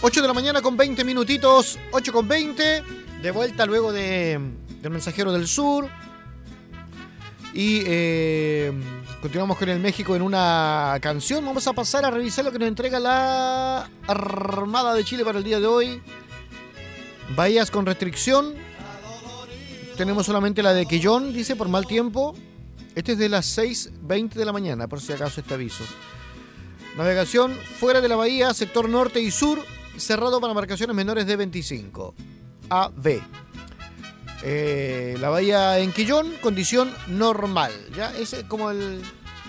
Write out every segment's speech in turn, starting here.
8 de la mañana con 20 minutitos, 8 con 20, de vuelta luego del Mensajero del Sur. Y continuamos con el México en una canción. Vamos a pasar a revisar lo que nos entrega la Armada de Chile para el día de hoy. Bahías con restricción. Tenemos solamente la de Quillón, dice, por mal tiempo. Este es de las 6:20 de la mañana, por si acaso este aviso. Navegación fuera de la bahía, sector norte y sur, cerrado para embarcaciones menores de 25. AB. La bahía en Quillón, condición normal. ¿Ya? Ese es como el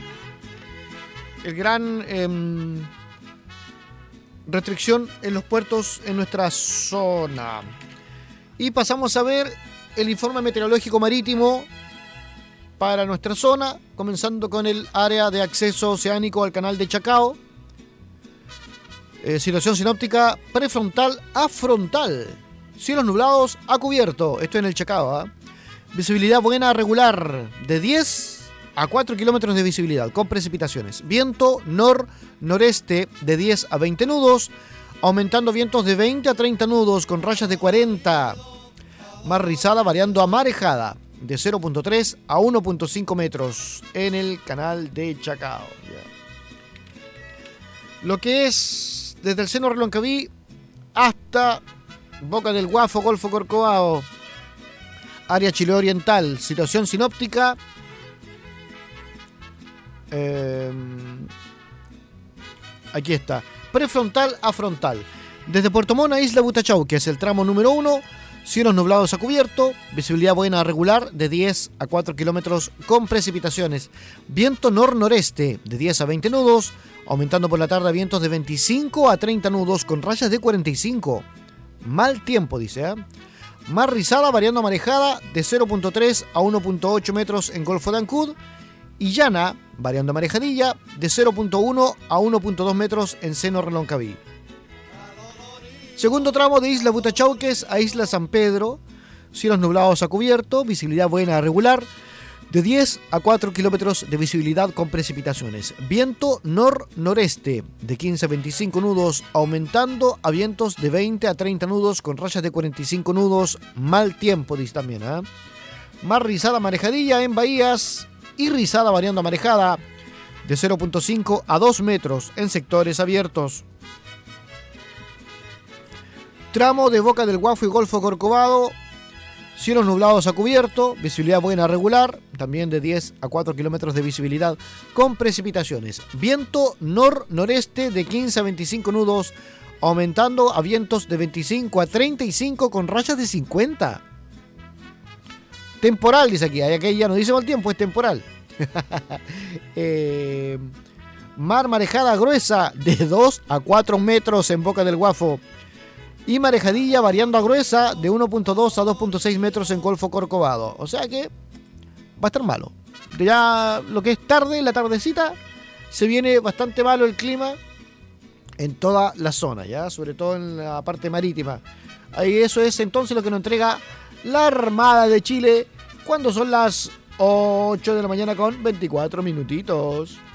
gran restricción en los puertos en nuestra zona. Y pasamos a ver el informe meteorológico marítimo para nuestra zona, comenzando con el área de acceso oceánico al canal de Chacao. Situación sinóptica prefrontal a frontal. Cielos nublados a cubierto. Esto en el Chacao. Visibilidad buena a regular. De 10 a 4 kilómetros de visibilidad, con precipitaciones. Viento nor-noreste de 10 a 20 nudos. Aumentando vientos de 20 a 30 nudos, con rayas de 40. Mar rizada variando a marejada. De 0.3 a 1.5 metros en el canal de Chacao. Lo que es desde el seno Reloncaví hasta Boca del Guafo, Golfo Corcovado, área Chile Oriental, situación sinóptica. Aquí está, prefrontal a frontal. Desde Puerto Montt a Isla Butachau, que es el tramo número 1, cielos nublados a cubierto, visibilidad buena a regular de 10 a 4 kilómetros con precipitaciones. Viento nor-noreste de 10 a 20 nudos, aumentando por la tarde vientos de 25 a 30 nudos con rayas de 45. Mal tiempo, dice. Mar rizada variando a marejada de 0.3 a 1.8 metros en Golfo de Ancud. Y llana variando a marejadilla de 0.1 a 1.2 metros en seno Reloncaví. Segundo tramo de Isla Butachauques a Isla San Pedro, cielos nublados a cubierto, visibilidad buena a regular, de 10 a 4 kilómetros de visibilidad con precipitaciones. Viento nor-noreste de 15 a 25 nudos, aumentando a vientos de 20 a 30 nudos con rayas de 45 nudos. Mal tiempo, dice también. Mar rizada marejadilla en bahías y rizada variando a marejada de 0.5 a 2 metros en sectores abiertos. Tramo de Boca del Guafo y Golfo Corcovado, cielos nublados a cubierto, visibilidad buena a regular, también de 10 a 4 kilómetros de visibilidad con precipitaciones. Viento nor-noreste de 15 a 25 nudos, aumentando a vientos de 25 a 35 con rayas de 50. Temporal, dice aquí, aquí ya no dice mal tiempo, es temporal. Mar marejada gruesa de 2 a 4 metros en Boca del Guafo. Y marejadilla variando a gruesa de 1.2 a 2.6 metros en Golfo Corcovado. O sea que va a estar malo. Ya lo que es tarde, la tardecita, se viene bastante malo el clima en toda la zona, ya, sobre todo en la parte marítima. Ahí eso es entonces lo que nos entrega la Armada de Chile cuando son las 8 de la mañana con 24 minutitos.